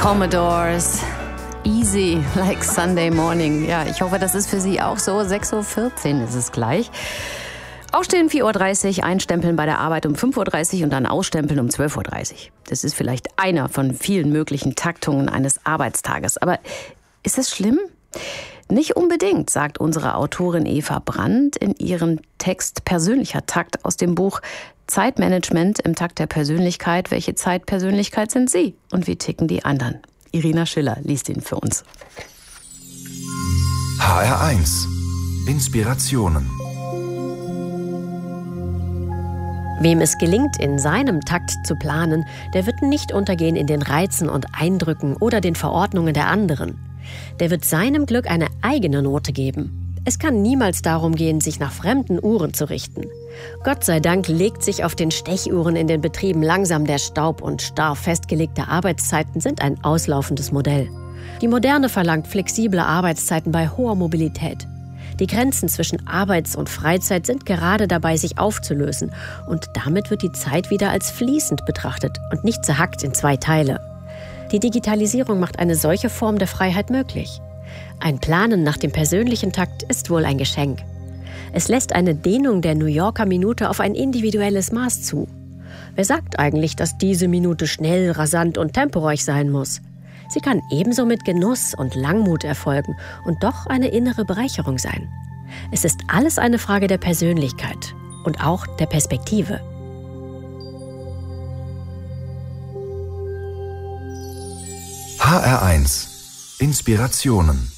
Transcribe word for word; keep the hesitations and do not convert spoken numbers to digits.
Commodores. Easy, like Sunday morning. Ja, ich hoffe, das ist für Sie auch so. sechs Uhr vierzehn ist es gleich. Aufstehen vier Uhr dreißig, einstempeln bei der Arbeit um fünf Uhr dreißig und dann ausstempeln um zwölf Uhr dreißig. Das ist vielleicht einer von vielen möglichen Taktungen eines Arbeitstages. Aber ist das schlimm? Nicht unbedingt, sagt unsere Autorin Eva Brandt in ihrem Text Persönlicher Takt aus dem Buch Zeitmanagement im Takt der Persönlichkeit. Welche Zeitpersönlichkeit sind Sie und wie ticken die anderen? Irina Schiller liest ihn für uns. H R eins. Inspirationen. Wem es gelingt, in seinem Takt zu planen, der wird nicht untergehen in den Reizen und Eindrücken oder den Verordnungen der anderen. Der wird seinem Glück eine eigene Note geben. Es kann niemals darum gehen, sich nach fremden Uhren zu richten. Gott sei Dank legt sich auf den Stechuhren in den Betrieben langsam der Staub und starr festgelegte Arbeitszeiten sind ein auslaufendes Modell. Die Moderne verlangt flexible Arbeitszeiten bei hoher Mobilität. Die Grenzen zwischen Arbeits- und Freizeit sind gerade dabei, sich aufzulösen. Und damit wird die Zeit wieder als fließend betrachtet und nicht zerhackt in zwei Teile. Die Digitalisierung macht eine solche Form der Freiheit möglich. Ein Planen nach dem persönlichen Takt ist wohl ein Geschenk. Es lässt eine Dehnung der New Yorker Minute auf ein individuelles Maß zu. Wer sagt eigentlich, dass diese Minute schnell, rasant und temporeich sein muss? Sie kann ebenso mit Genuss und Langmut erfolgen und doch eine innere Bereicherung sein. Es ist alles eine Frage der Persönlichkeit und auch der Perspektive. H R eins. Inspirationen.